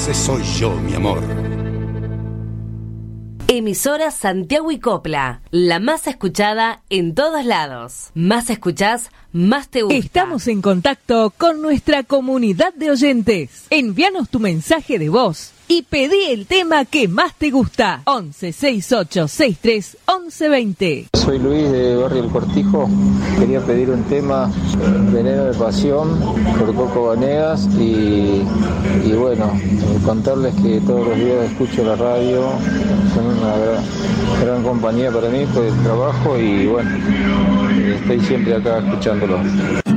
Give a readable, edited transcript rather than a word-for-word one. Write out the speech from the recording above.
ese soy yo, mi amor. Emisora Santiago y Copla, la más escuchada en todos lados. Más escuchás, más te gusta. Estamos en contacto con nuestra comunidad de oyentes. Envíanos tu mensaje de voz y pedí el tema que más te gusta. 11 68 63 11 20. Soy Luis de Barrio El Cortijo. Quería pedir un tema, Veneno de Pasión, por Coco Vanegas. Y bueno, contarles que todos los días escucho la radio. Son una gran compañía para mí por el trabajo y bueno, estoy siempre acá escuchándolo.